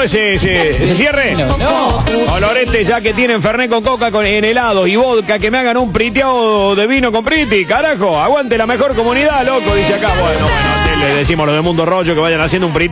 ese cierre? No. Olorete, ya que tienen Fernet con coca en helados y vodka, que me hagan un priteado de vino con priti, carajo. Aguante la mejor comunidad, loco, dice acá. Bueno, le decimos los de Mundo Rollo que vayan haciendo un priteado.